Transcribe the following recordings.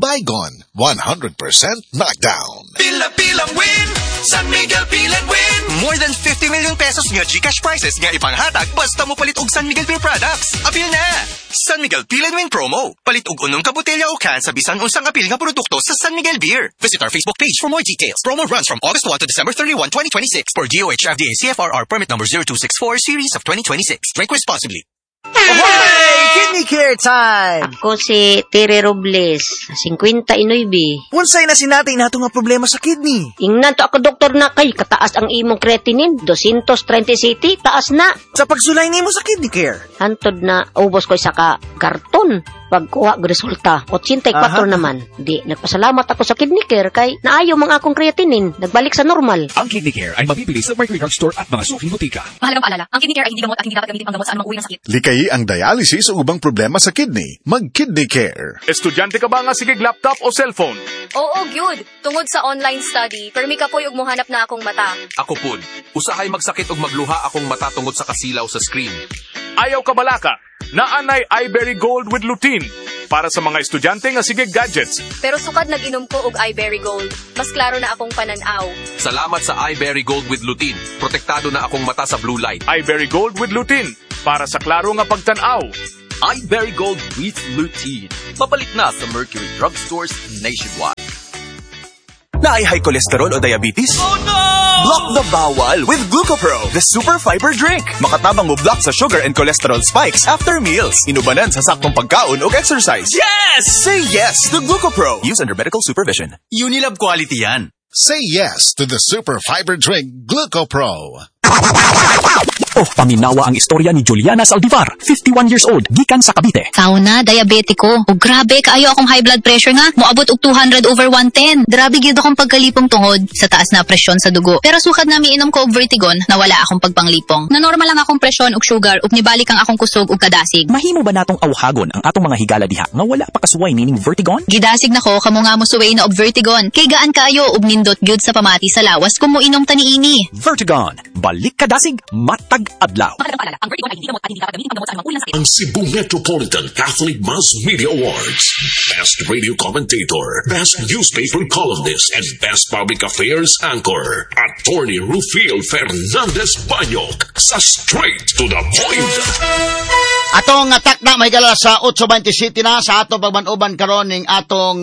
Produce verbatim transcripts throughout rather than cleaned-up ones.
Baygon, one hundred percent knockdown. Pila-pilang win! San Miguel Pil and Win! More than fifty million pesos nga Gcash prizes nga ipanghatag basta mo palit og San Miguel Beer products. Apil na! San Miguel Pil and Win promo. Palit og unong ka botelya o can sa bisan unsang apil nga produkto sa San Miguel Beer. Visit our Facebook page for more details. Promo runs from August first to December thirty-first, twenty twenty-six for D O H F D A C F R R permit number zero two six four series of twenty twenty-six. Drink responsibly. Hey! Kidney care time! Ako si Tere Robles, fifty-nine. Unsay na sinatay nato nga problema sa kidney? Ingnan to ako doktor na kay kataas ang imong creatinine, two thirty, taas na. Sa pagsulay nimo sa kidney care? Hantod na ubos ko isa ka karton. Pagkuha ng resulta, eighty-four naman. Di, nagpasalamat ako sa kidney care kay naayo mga akong creatinine. Nagbalik sa normal. Ang kidney care ay mabibili sa Mercury Drug Store at mga suking butika. Mahalagang paalala, ang kidney care ay hindi gamot at hindi dapat gamitin pang gamot sa anumang uri ng sakit. Likayi ang dialysis o ubang problema sa kidney. Mag-kidney care. Estudyante ka ba nga sigig laptop o cellphone? Oo, gyud. Tungod sa online study, permi ka po'y ug mohanap na akong mata. Ako pud, usahay magsakit og magluha akong mata tungod sa kasilaw sa screen. Ayaw ka balaka, naanay iBerry Gold with lutein para sa mga estudyante nga sigig gadgets. Pero sukad nag-inom ko og iBerry Gold. Mas klaro na akong pananaw. Salamat sa iBerry Gold with lutein. Protektado na akong mata sa blue light. iBerry Gold with lutein para sa klaro nga pagtanaw. iBerry Gold with lutein. Mapalit na sa Mercury Drug Stores nationwide. Naay high cholesterol o diabetes? Oh no! Block the bawal with Glucopro, the super fiber drink. Makatabang mo block sa sugar and cholesterol spikes after meals. Inubanan sa saktong pagkaon o exercise. Yes! Say yes to Glucopro. Use under medical supervision. Unilab quality yan. Say yes to the super fiber drink Glucopro. Oh, paminawa ang istorya ni Juliana Saldivar, fifty-one years old, gikan sa Cavite. Tao na, diabetiko. O grabe, kaayo akong high blood pressure nga. Moabot og two hundred over one ten. Grabe gyud akong pagkalipong tungod sa taas na presyon sa dugo. Pero sukad na miinom ko og Vertigon, nawala akong pagpanglipong. Na normal lang akong presyon og sugar ug nibalik ang akong kusog ug kadasig. Mahimo ba natong awhagon ang atong mga higala diha nga wala pa kasuway nining Vertigon? Gidasig nako kamo nga mo suway na og Vertigon. Kay gaan kaayo ug nindot gyud sa pamati sa lawas kung moinom ta niini. Vertigon, balik kadasig, matag adlaw. Mahalagang paalala, ang Vertigon ay hindi gamot at hindi dapat gamitin pang gamot sa anumang uri ng sakit. Ang Cebu Metropolitan Catholic Mass Media Awards, Best Radio Commentator, Best Newspaper Columnist, and Best Public Affairs Anchor, Attorney Rufil Fernandez Banyok, sa Straight to the Point. Atong atak na may gala sa eight twenty City na sa atong pagmanuban karon ning atong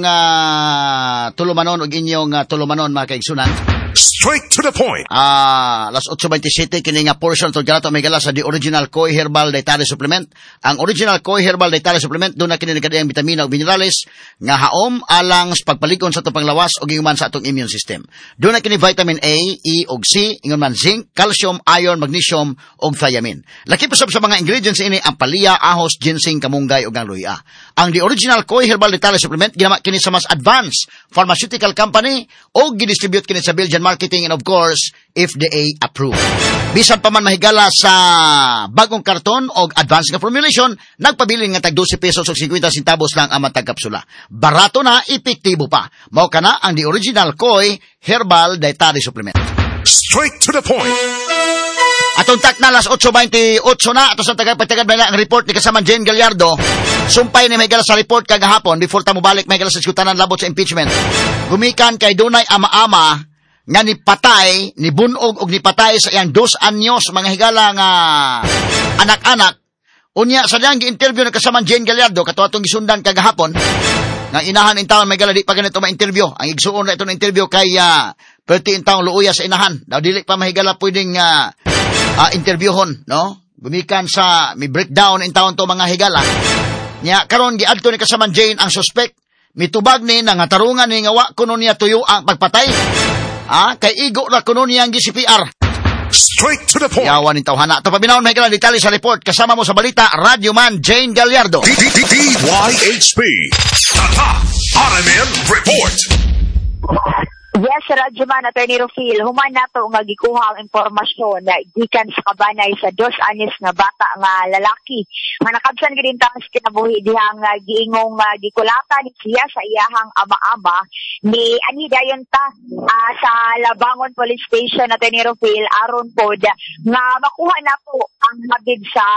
uh, tulumanon ug inyong uh, tulumanon mga kaigsunan. Straight to the point. Ah, uh, las eight twenty City kini nga portion to galato may gala sa the original Koi Herbal Dietary Supplement. Ang original Koi Herbal Dietary Supplement do na kini nagkadayang bitamina ug minerales nga haom alang sa pagpalikon sa atong panglawas ug ingon sa atong immune system. Do na kini vitamin A, E ug C, ingon man zinc, calcium, iron, magnesium ug thiamine. Laki pa sab sa mga ingredients ini ang palya, ahos, ginseng, kamunggay ug ang luya. Ang the original Koi Herbal Dietary Supplement ginawa kini sa mas advanced pharmaceutical company ug gidistribute kini sa Belgian marketing and of course F D A approved. Bisan pa man mahigala sa bagong karton o advanced nga formulation, nagpabilin nga tag twelve pesos o fifty centavos lang ang matag kapsula. Barato na, epektibo pa. Mao kana ang the original Koi Herbal Dietary Supplement. Straight to the point. Atong tak na las eight twenty-eight na ato sa tagapagtagad ba na ang report ni kasamang Jane Gallardo. Sumpay ni mahigala sa report kagahapon before ta mobalik mahigala sa diskutanan labot sa impeachment. Gumikan kay dunay ama-ama nga ni patay, ni bunog og ni patay sa iyang dos anyos mga higala nga anak-anak. Unya sa diyang gi-interview ng kasamang Jane Gallardo kato atong gisundan kagahapon nga inahan in taon may gala di pa ganito ma-interview. Ang igsuon na ito na interview kay uh, perti in taong luuya sa inahan. Daw dili pa mahigala pwedeng uh, uh, interviewhon, no? Gumikan sa mi breakdown in taon to mga higala. Nya karon giadto ni kasamang Jane ang suspect mitubag ni nangatarungan ni nga wa kuno niya tuyo ang pagpatay. Ah, kay igo ra kuno niya ang G C P R. Straight to the point. Yawan in tawhana. Ito paminahon may galang detalye sa report. Kasama mo sa balita, Radio Man Jane Gallardo. D Y H P. Tata, R M N Report. Yes, Radyo Man, Attorney Rufil, human na to nga gikuha ang impormasyon na gikan sa kabanay sa dos anis nga bata nga lalaki. Nga nakabsan gid ta sa kinabuhi dihang uh, giingong uh, gikulatan siya sa iyahang ama-ama ni ani dayon ta uh, sa Labangon Police Station, Attorney Rufil, aron pod nga makuha na po ang magid sa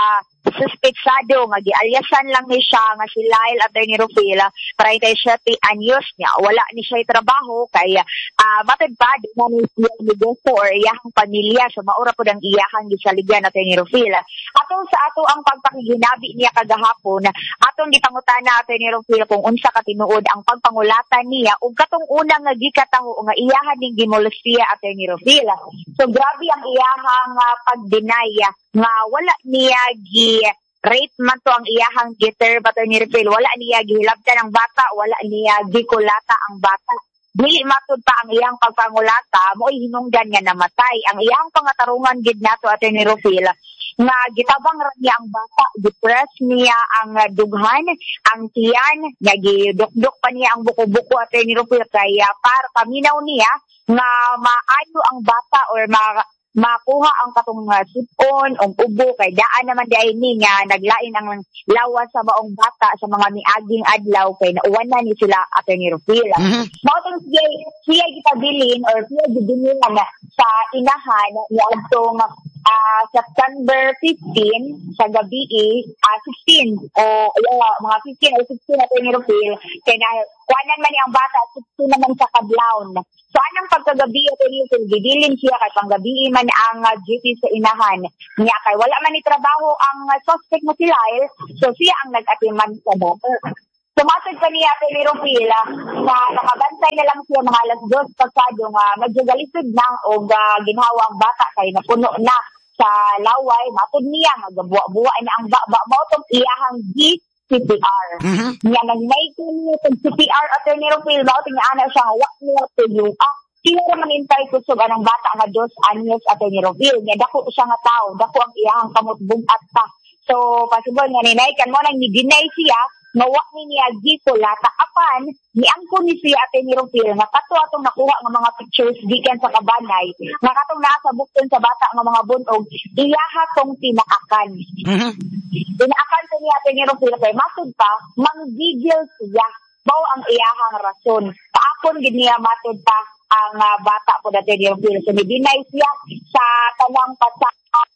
suspetsado nga gialyasan lang ni siya nga si Lyle Attorney Rufil thirty-seven anyos niya wala ni siya trabaho kay uh, matod pa di na ni siya negoso or iyahang pamilya so maura po ang iyahang gisaligyan Attorney Rufil atong sa ato ang pagpakiginabi niya kagahapon atong gipangutana Attorney Rufil kung unsa ka tinuod ang pagpangulatan niya ug katong unang nga gikataho nga iyahan ning gimolestia Attorney Rufil so grabe ang iyahang uh, pag-deny nga wala niya gi rape man to ang iyahang gitter Attorney Rufil wala niya gihilabtan ang bata wala niya gikulata ang bata dili matud pa ang iyang pagpangulata mo'y hinungdan nga namatay ang iyang pangatarungan gid nato Attorney Rufil nga gitabang ra niya ang bata depress niya ang uh, dughan ang tiyan nga gidukduk pa niya ang buko-buko Attorney Rufil kaya para paminaw niya nga maayo ang bata or ma makuha ang katong uh, sipon o ubo kay daan naman dai ni nga naglain ang lawas sa maong bata sa mga miaging adlaw kay nauwanan ni sila Attorney Rufil. Mm-hmm. Mao tong siya siya gitabilin or siya gidinilan na sa inahan ni adtong uh, September fifteenth sa gabi uh, sixteen o uh, mga fifteen or sixteen Attorney Rufil kay na kuanan man ni ang bata sixteen naman sa kadlawon. So anong pagkagabi Attorney Rufil gibilin siya kay panggabi man ang uh, duty sa inahan niya kay wala man ni trabaho ang uh, suspect mo si Lyle so siya ang nag-atiman sa bata. Sumatod pa niya Attorney Rufil na nakabantay na lang siya mga alas dos pagkado nga medyo galisod na o uh, ginhawa ang bata kay napuno na sa laway matod niya magabuwa-buwa na ang baba mao tong iyahang G C P R. Mm-hmm. Niya nagnay ko niya sa C P R Attorney Rufil mao ting ana siya nga wa niya tuyo ah siya naman intay kusog anong bata nga dos anyos Attorney Rufil niya dako siya nga tao dako ang iyahang kamot bugat pa so possible nga ninay kan mo nang ni-deny siya nga wa ni niya gikulata apan niangko ni siya Attorney Rufil nga kato atong nakuha nga mga pictures gikan sa kabanay nga katong nasa bukton sa bata nga mga bunog iyaha tong tinaakan. Mm-hmm. Tinaakan sa niya Attorney Rufil kay matud pa manggigil siya mao ang iyahang rason paakon gid niya matud pa ang uh, bata po dati Attorney Rufil so ni-deny siya sa tanang pasa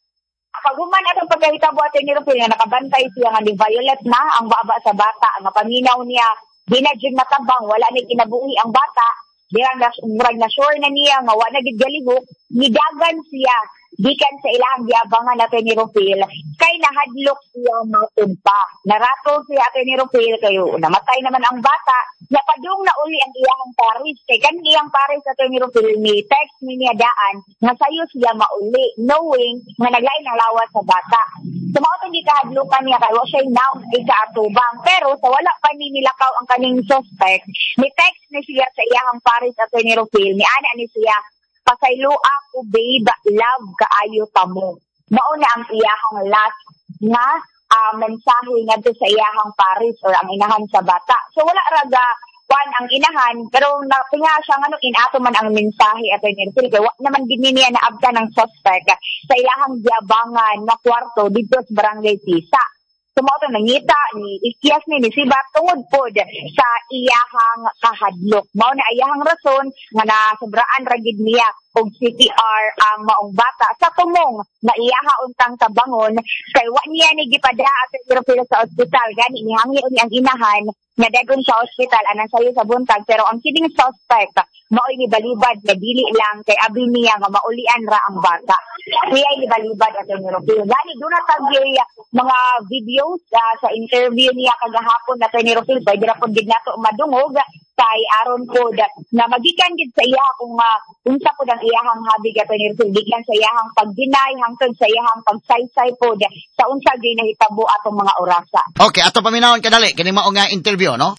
paghuman atong pagkahitabo Attorney Rufil nga nakabantay siya nga ni-violate na ang baba sa bata nga paminaw niya di na dyan matabang wala ni kinabuhi ang bata dirang na murag na sure na niya nga wala gid galihok nidagan siya gikan sa ilahang giabangan Attorney Rufil kay nahadlok siya matud pa narato siya Attorney Rufil kayo namatay naman ang bata napadung na uli ang iyang paris kay kan iyang paris Attorney Rufil ni text ni niya daan nga sayo siya mauli knowing nga naglain ang lawas sa bata so mao tong gikahadlukan niya kay wa siya now ikaatubang pero sa wala pa ni nilakaw ang kaning suspect ni text ni siya sa iyang paris Attorney Rufil ni ana ni siya pasaylo ako babe love kaayo tamo mao na ang iyahang last nga uh, mensahe ngadto sa iyahang paris or ang inahan sa bata so wala raga kwan ang inahan pero natinga siya ngano inato man ang mensahe Attorney Rufil kay wa naman din niya naabtan ng suspect sa ilahang giabangan na kwarto dito sa Barangay Tisa sumoto nangita ni ikyas ni ni sibat tungod pod sa iyahang kahadlok mao na iyahang rason nga nasobraan ra gid niya og C P R ang maong bata sa tumong na iyaha untang tabangon kay wa niya ni gipada Attorney Rufil sa ospital gani nihangi ni ang inahan nga dagon sa ospital anang sayo sa buntag pero ang kining suspect mao'y nibalibad nga dili lang kay abi niya nga maulian ra ang bata siya nibalibad Attorney Rufil gani do na tag mga videos uh, sa interview niya kagahapon Attorney Rufil pwede ra pud gid nato madungog kay aron pod na magikan gid sa iya kung uh, unsa pod ang iyahang habig Attorney Rufil gikan sa iyahang pagdinay hangtod sa iyahang pagsaysay pod sa unsa gyud nahitabo atong mga orasa. Okay, ato paminawon kadali kini mao nga interview no?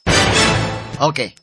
Okay.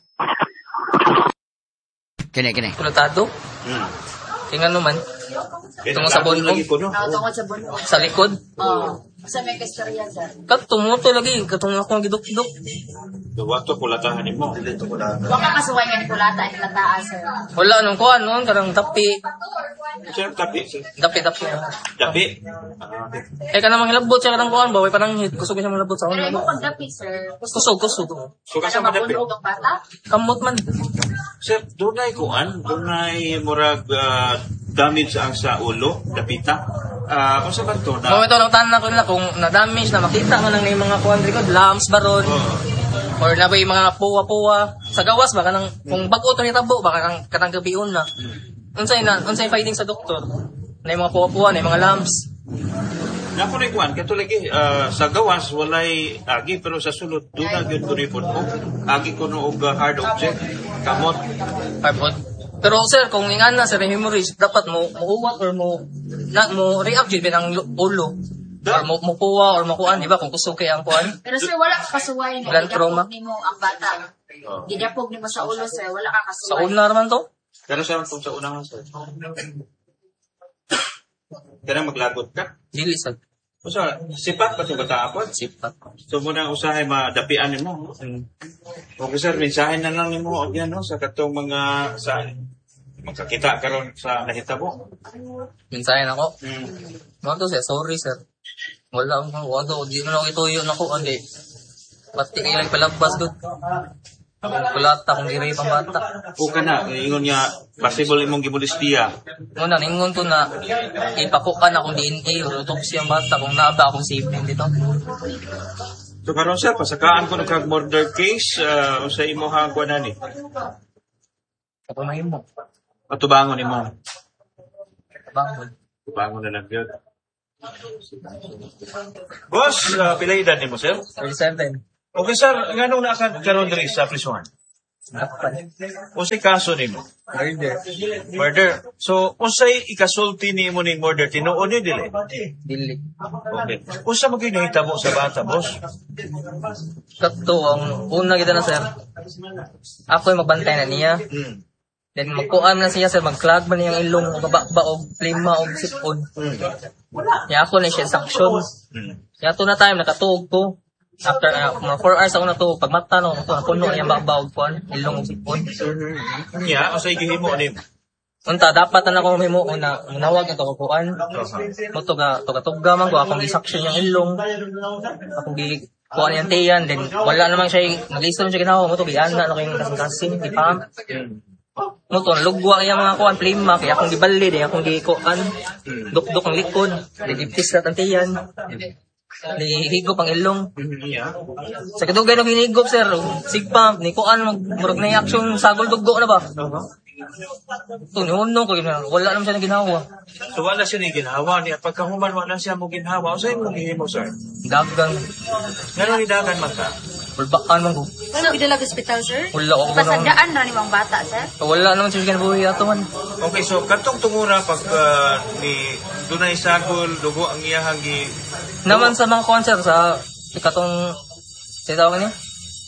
Kini kini. Kulotado? Hmm. Tingnan mo man. Tungod sa bonbon. Tungod sa bonbon. Sa likod? Oo. Sa may kastorya sir. Katumuto lagi, katong akong giduk-duk. Wato kulatahan nimo. Dito kulatahan. Wa ka kasuway nga kulata ang lataan sir. Wala nung kuan noon karang tapi. Sir tapi sir. Tapi tapi. Tapi. Eh kana manghilabot siya karang kuan baway parang hit kusog siya manghilabot sa una. Ano pag dapi sir? Kusog kusog. So kasi madapi. Kamot man. Sir, dunay kuan, dunay murag uh, damage ang sa ulo, dapita. Ah, kung sa ba to na? Kung ito lang tanan ko nila kung na-damage na makita man lang yung mga kuan ko, lamps baron. Oh. Or na ba yung mga puwa-puwa sa gawas ba kanang kung bag-o to ni tabo baka kanang kanang gabion na. Unsay na unsay fighting sa doktor? Na yung mga puwa-puwa, na yung mga lamps. Na ko ni kuan kato lagi ah, sa gawas walay agi pero sa sulod duna gyud ko report ko. Agi ko no og ah, hard object kamot. Hard Pero sir, kung ingan na sa hemorrhage, dapat mo muuwat or mo na mo react jud ang ulo. Or mo mo puwa or makuan, di ba? Kung gusto kay ang kuan. Pero sir, wala ka kasuway na. Ilan trauma? Gidapog nimo ang bata. Gidapog nimo sa ulo, sir. Wala ka kasuway. Sa ulo na naman to? Pero sa kung sa unang sir. Kaya maglagot ka? Dili sad. Usa, sipat pa sa bata apod? Sipat. So muna usahay madapian nimo. Hmm. Okay sir, mensahe na lang nimo og yan no sa katong mga sa magkakita karon sa nahitabo. Mensahe nako. Hmm. Mo to sir, sorry sir. Wala akong wala di na ako ituyo nako andi. Pati kay lang palabas gud. Ako kulata kung diri pang bata. O kana, ingon niya possible imong gimodestiya. Una ningon to na ipakuan akong D N A or autopsy ang bata kung naa ba akong safety dito. So karon sir, pasakaan ko ng kag murder case uh, sa imong kuan ani. Ako na imo. Atubangon nimo. Bangon. Bangon na lang yun. Boss, uh, pila edad nimo sir? thirty-seven. Okay sir, nganong naa ka karon diri sa prison? Unsay kaso nimo? Murder. Murder. So, unsay ikasulti nimo ning murder tinuod ni dili? Dili. Okay. Unsa man gyud nahitabo sa bata, boss? Katto ang una kita na sir. Ako yung magbantay na niya. Hmm. Then magkuan na siya sir, mag-clog man niyang ilong o bababa o plima o sipon. Hmm. Kaya ako na siya sanction. Hmm. Kaya to na time nakatuog ko. After uh, mga four hours ako na to, pag mata no, ito napuno niyang bababa o kuan, ilong o sipon. Nya, unsay gihimo nimo? Unta dapat na ako mahimo na manawag na to kuan. Mo to ga to gatuga man ko akong gisaction yung ilong. Akong gi kuan yang tiyan then wala namang siya naglison siya ginawa mo to giana na kayong kasing-kasing di pa. Mo to lugwa kaya mga kuan plima kaya akong giballi din akong gikuan. Duk-duk ang likod, digipis na tantiyan. Nihigop ang ilong. Sa kadugay na hinigop sir, sigpa ni kuan murag na action sagol duggo na ba? Ito, nihuno ko, wala naman siya na ginawa. So, wala siya na ginawa niya. Pagkahuman, wala siya mo ginawa. O sa'yo mong gihimo, sir? Dagan. Gano'n ni dagan man ka? Ulbakan man ko. Ano, gidalag hospital, sir? Wala ako. Pasadaan na ni mga bata, sir? Wala naman siya ginabuhi ato man. Okay, so, katong tungura pag uh, ni dunay sagol, dugo ang iyahang gi... Naman sa mga concert, sa katong... Sa tawag niya?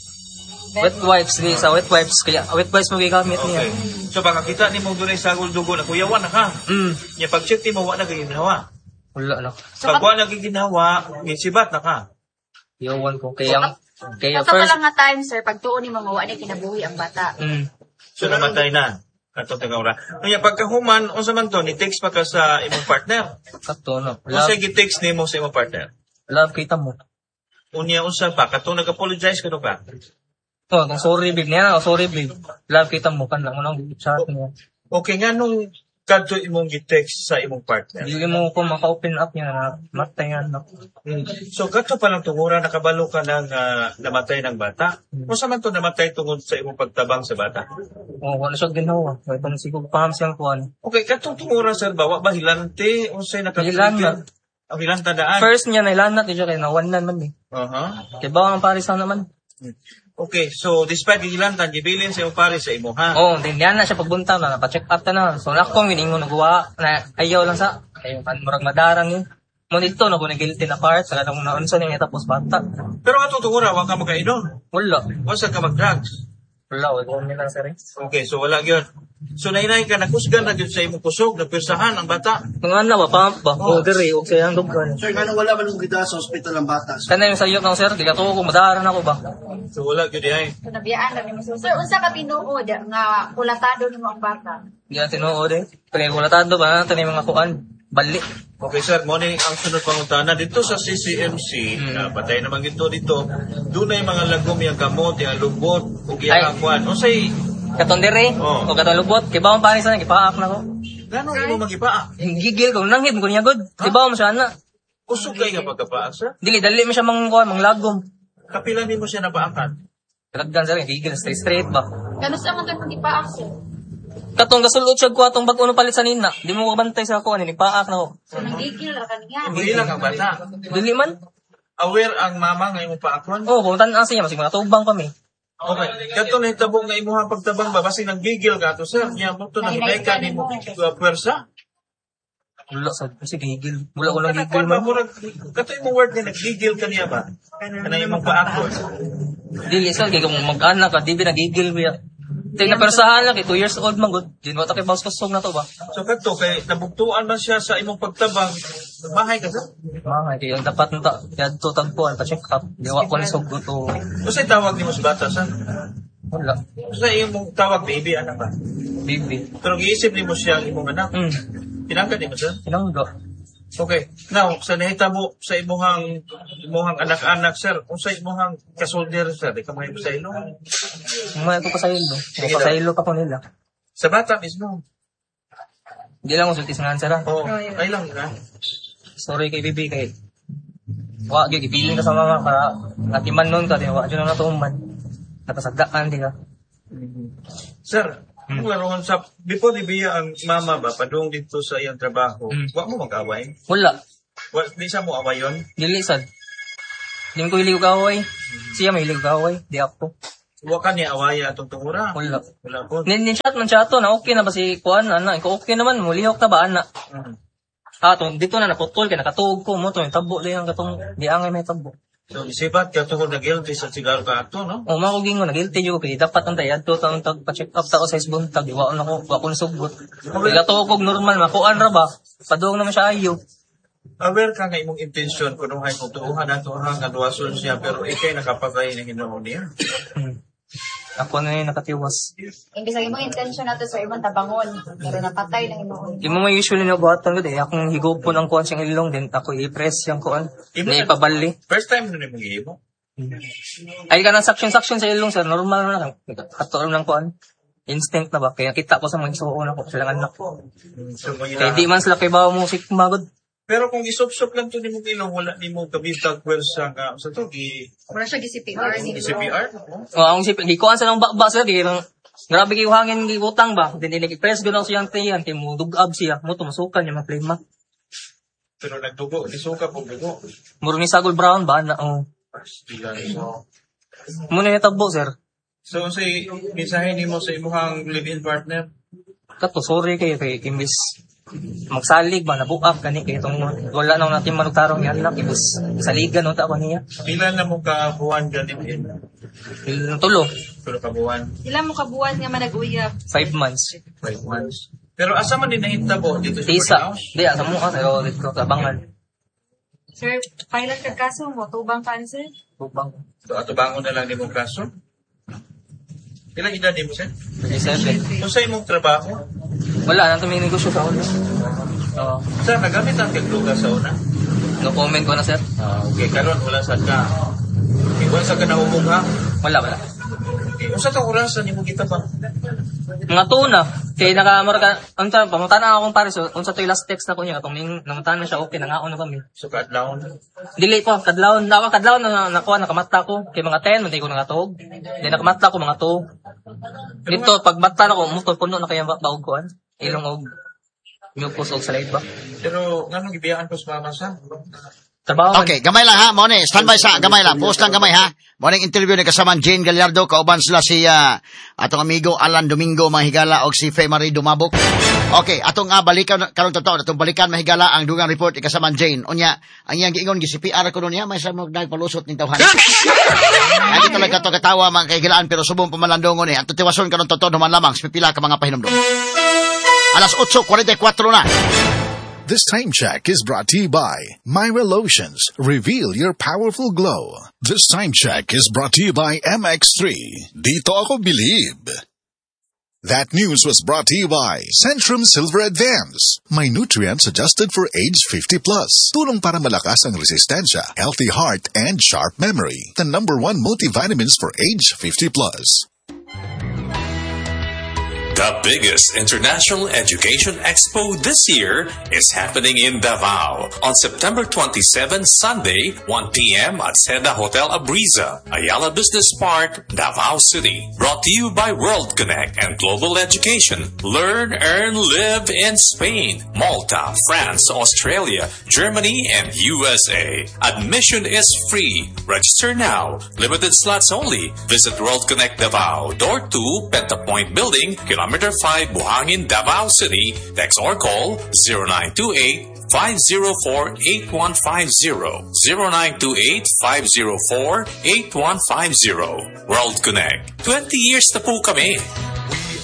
Wet wipes, di, sa wet wipes. Kaya, wet wipes mo gigamit niya. Okay. So, baka kita ni mong dunay sagol, dugo na kuyawan na ka. Mm. Niya, pag-check ni mo, wala na ginawa. Wala na. Pag wala na ginawa, minsibat na ka. Yawan ko. Kaya, kaya Kato first... ka lang nga time, sir, pag tuon ni mga wala kinabuhi ang bata. Mm. So, namatay na. Kato tagawra. Kaya pagkahuman, unsa man to, ni-text pa ka sa imong partner. Kato na. Unsa gi-text nimo sa imong partner? Love kita mo. Unya unsa pa? Kato nag-apologize ka ka? Oh, kung sorry babe niya, oh, sorry babe. Love kita mo kan lang unang chat niya. Okay nga nung kadto imong gi-text sa imong partner. Dili mo ko maka-open up niya na matay na. Hmm. So kadto pa lang tungura nakabalo ka ng uh, namatay ng bata. Hmm. Unsa man to namatay tungod sa imong pagtabang sa bata? Oh, wala siya ginawa. Ito na siguro paham siyang kuan. Okay, kadtong tungura sir bawa ba hilante unsay nakakita? Ang ilang tandaan. First niya nailanat niya kay nawanan man eh. Uh-huh. Kaya ba ang paris naman? Hmm. Okay, so despite gihilantan, gibilin sa iyong pare sa imo, ha? Oo, oh, din yan na siya pagbunta na, napacheck up ta na. So, nakong giningo nagawa, na ayaw lang sa, ayaw kan murag madarang yun. Ngunit ito, naku na guilty na part, sa katong naunsa niya tapos bata. Pero ato tungura, wag ka magkainom. Wala. Wasa ka mag-drugs. Wala, wala nila sa rin. Okay, so wala yun. So, nainay ka, nakusgan na yun sa imong kusog, nagpirsahan ang bata. Kung ano ba, pump ba? Oo, dire, huwag siya ang dugan. Sir, gano'n wala man yung gida sa hospital ang bata? Kana yung sayo ng sir, kaya to ko, madaran ako ba? So, wala yun ay. So, nabiyaan na ni Sir, unsa ka tinuod nga kulatado nimo ang bata? Hindi na tinuod eh. Kaya kulatado ba, natin yung mga kuan, balik. Okay, sir, mo ang sunod pangutana. Dito sa C C M C, hmm. uh, patay naman ito dito, doon ay mga lagom yung gamot, yung lubot, o iyang kuan. O say, katong dire, oh. O katong lubot, kaya ba ang paris na, ipaak na ko. Gano'n imo mag-ipaak? Gigil ko, nanghid ko niya, God. Di ba mo siya, na? Usog kayo nga pagkapaak, sir? Dili, dali mo siya mangkuhan, manglagom. Kapilan din mo siya napaakan? Kalagdan, sir, gigil, straight, straight ba? Kano sa mga kung ipaak, sir? Katong gasulot siya ko atong bag-uno palit sa nina. Di mo kabantay sa ako, ano, ipaak na ko. So, nagigil ra kaniya. Hindi lang ang bata. Dili man. Aware ang mama nga imong paakon? Oo, kung tanan siya, masig mga tubang kami. Okay. Kato na hitabo nga imuha pagtabang ba, basi naggigil ka to, sir. Niya mo to, nag-ibay ka ni mo pwersa. Wala, sa kasi gigil. Wala ko lang gigil Kung man. kato imong word nga naggigil ka niya ba? Kana imong paakon? Dili, sir, kaya kung mag-anak ka, di ba nagigil ba? Tingnan na persahan lang, kay two years old man, God. Di mo takip bawas kusog na to ba? So kato, kay nabugtuan man siya sa imong pagtabang, bahay ka sa? Mga, kaya yung dapat nita, kaya ito tagpuan, pa-check up. Diwa ko ni sugot o... Kasi tawag ni mo sa bata, sa? Wala. Sa imong tawag, baby, anak ba? Baby. Pero giisip ni mo siya ang imong anak? Hmm. Tinangka ni mo, sir? Tinangka. Okay. Now, sa nahitabo sa imuhang imuhang anak-anak, sir, kung sa imuhang kasolder, sir, di ka may sa ilo? May ko pa sa ilo. May pa sa ilo pa po nila. Sa bata mismo? Hindi lang ko sultis nga, sir. Oo. Ay lang, ha? Sorry kay Bibi, kay... Wa, gipiling ka sa mga para natiman nun ka, di wa, dyan na natuman. Napasagdaan, di ka. Sir, kung laruan sa, before ibiya ang mama ba, padung dito sa iyang trabaho, hmm. Wag mo mag-away? Wala. Wala, di sa mo away yun? Dili, sad. Di ko hilig away. Siya may hilig away, di ako. Wag ka niya awaya atong tungura? Wala. Wala po. Nin-chat man siya to, na okay na ba si Kuan, ana, ikaw okay naman, mulihok na ba, ana? Hmm. Ah, to, dito na naputol, kaya nakatuog ko mo, to, yung tabo lang katong, di angay may tabo. So, isipat ka tungkol na guilty sa sigaro ka ato, no? O, mga kuging ko, nag-guilty yung kaya dapat ang tayad to, taong tagpa-check up tao sa isbuntag, iwaon ako, wakon sugot. Kaya to kog normal, makuan ra ba? Paduong naman siya ayo. Aware ka nga imong intensyon, kung nung hay kung tuuhan na tuuhan, nga duwason siya, pero ikay nakapagay ng hinoon niya. Hmm. Ako na yung nakatiwas. Imbis ang imong intention nato sa imong tabangon, pero napatay lang imong. Di mo may usually na buhatan ko, eh. Akong higop po ng kuhan siyang ilong, din ako i-press yung kuhan. Hindi ipabali. First time na yung higop? Ay ka ng suction-suction sa ilong, sir. Normal na lang. Katuon ng kuhan. Instinct na ba? Kaya kita ko sa mga isuon ako, silang anak ko. So, kaya di man sila kay bawa musik magod. Pero kung isop-sop lang to ni mong ilong, wala ni mong kabintag pwersa nga, sa to, gi... Wala siya gi-C P R. gi-C P R? O, akong si gikuan sa nang bakba, sir. Di lang, grabe kayo hangin gibutang ba? Then, nag-press gano'n siyang tiyan, kaya mo dugab siya. Mo, tumusukan niya, ma-flame. Pero nagdugo, nisuka po dugo. Muro ni Sagol Brown ba? Na, oh. Muna yung tabo, sir. So, say, mensahe ni mo sa imuhang live-in partner? Kato, sorry kayo, kay Kimbis. Magsalig ba, nabuak, gani, kaya itong wala na natin manugtarong yan lang, ibus, saligan, no, tako niya. Pila na mo kabuhan ka live-in? Tulo. Tulo kabuhan. Ilan mo kabuhan nga manag-uyap? Five months. Five months. Pero asa man din nahintabo dito sa Tisa. Di, asa mo ka, pero dito kabangan. Sir, pilot ka kaso mo, tubang cancer? Tubang. So, ato bangon na lang ni mong kaso? Ilang edad din mo, sir? twenty-seven. Kung sa imong trabaho? Wala, nang tumingin negosyo sa una. Oo. Sir, nagamit ang kagluga sa una? No comment ko na, sir. Ah, okay, karon wala sa ka. Okay, wala sa ka naumog, ha? Wala, wala. Okay, kung sa ka orasan, ni mo kita pa? Mga tuna. Kaya nakamarka, unta, pamunta na akong pares, unsa to yung last text na ko niya, katong ning, namunta na siya, okay, nangaon na kami. So, kadlawon? Dili po, kadlawon, naka kadlawon na nakuha, nakamata ko, kay mga ten, hindi ko nakatuog. Hindi nakamata ko, mga two. Dito, pag mata na ko, muto, puno na kaya baog ko, ilong og, mupos og sa light ba. Pero, nga nang ibiyakan ko sa mama sa? Trabaho. Okay, gamay lang ha, Mone, standby sa, gamay lang, post lang gamay ha. Morning interview ni kasaman Jane Gallardo, kauban sila si uh, atong amigo Alan Domingo Mahigala o si Faye Marie Dumabok. Okay, atong uh, balikan, karong totoo, atong balikan Mahigala ang dugang report ni kasaman Jane. Unya, ang iyang giingon, gi-C P R ko niya, may sa mga nagpalusot ni tawhan. Hindi talaga ito katawa mga kaigilaan, pero subong pamalandongon eh. Ang tutiwason karong totoo, naman lamang, pipila ka mga pahinumdom. Alas eight forty-four na. This time check is brought to you by Myra Lotions. Reveal your powerful glow. This time check is brought to you by M X three. Dito ako believe. That news was brought to you by Centrum Silver Advance. May nutrients adjusted for age fifty plus. Tulong para malakas ang resistensya, healthy heart, and sharp memory. The number one multivitamins for age fifty plus. The biggest international education expo this year is happening in Davao on September twenty-seventh, Sunday, one p.m. at Seda Hotel Abriza, Ayala Business Park, Davao City. Brought to you by World Connect and Global Education. Learn, earn, live in Spain, Malta, France, Australia, Germany, and U S A. Admission is free. Register now. Limited slots only. Visit World Connect Davao, Door two, Pentapoint Building, Kilometer five, Buhangin, Davao City. Text or call zero nine two eight, five zero four, eight one five zero. zero nine two eight, five zero four, eight one five zero. World Connect. twenty years na po kami.